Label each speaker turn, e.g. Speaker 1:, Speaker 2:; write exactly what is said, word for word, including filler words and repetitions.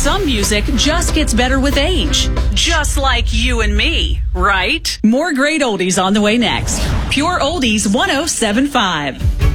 Speaker 1: some music just gets better with age. Just like you and me, right? More great oldies on the way next. Pure Oldies one oh seven point five.